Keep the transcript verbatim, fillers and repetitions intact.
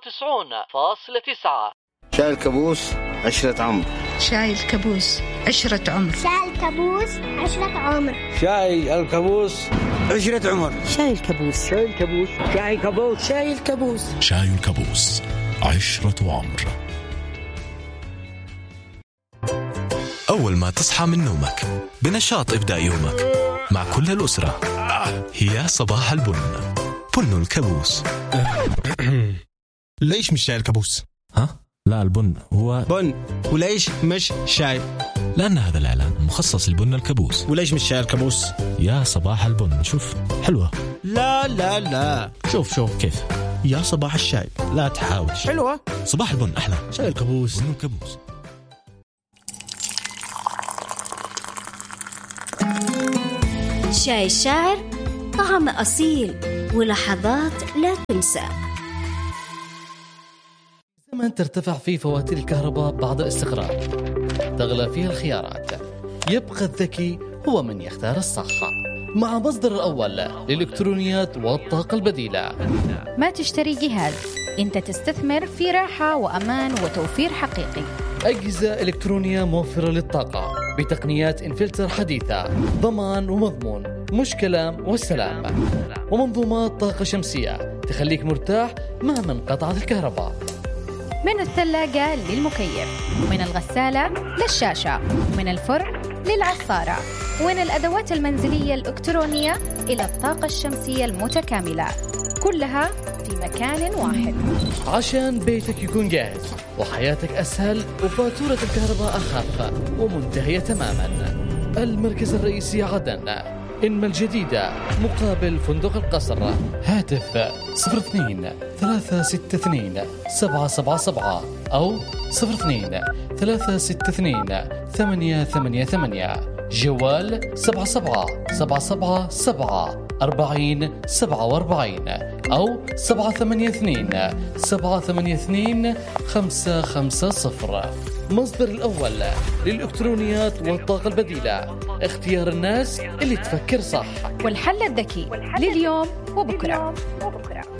وتسعون فاصلة تسعة. شاي الكابوس عشرة عمر. شاي الكابوس عشرة عمر. شاي الكابوس عشرة عمر. شاي الكابوس عشرة عمر. شاي الكابوس. شاي الكابوس. شاي الكابوس. شاي الكابوس. شاي الكابوس عشرة عمر. أول ما تصحى من نومك بنشاط ابدأ يومك مع كل الأسرة. هي صباح البن، بن الكابوس. ليش مش شاي الكابوس؟ ها؟ لا، البن هو بن. وليش مش شاي؟ لأن هذا الإعلان مخصص لبن الكابوس. وليش مش شاي الكابوس؟ يا صباح البن، شوف حلوة. لا لا لا، شوف شوف كيف؟ يا صباح الشاي، لا تحاول. حلوة. صباح البن أحلى. شاي الكابوس. بن الكابوس. شاي الشاعر، طعم أصيل ولحظات لا تنسى. زمن ترتفع فيه فواتير الكهرباء بعد الاستقرار، تغلى فيها الخيارات، يبقى الذكي هو من يختار الصح. مع مصدر الأول للإلكترونيات والطاقة البديلة. ما تشتري جهاز، أنت تستثمر في راحة وأمان وتوفير حقيقي. أجهزة إلكترونية موفرة للطاقة بتقنيات انفلتر حديثة، ضمان ومضمون، مش كلام والسلام. ومنظومات طاقة شمسية تخليك مرتاح مهما انقطعت الكهرباء. من الثلاجة للمكيف، ومن الغسالة للشاشة، ومن الفرن للعصارة، ومن الأدوات المنزلية الإلكترونية إلى الطاقة الشمسية المتكاملة، كلها في مكان واحد عشان بيتك يكون جاهز وحياتك أسهل وفاتورة الكهرباء أخف ومنتهية تماما. المركز الرئيسي عدن، إنما الجديدة مقابل فندق القصر. هاتف صفر اثنين ثلاثة ستة اثنين سبعة سبعة سبعة أو صفر اثنين ثلاثة ستة اثنين ثمانية ثمانية ثمانية. جوال سبعة سبعة سبعة سبعة سبعة أربعين سبعة وأربعين أو سبعة ثمانية اثنين سبعة ثمانية اثنين خمسة خمسة صفر. مصدر الأول للإلكترونيات والطاقة البديلة، اختيار الناس اللي تفكر صح. والحل الذكي لليوم وبكرة.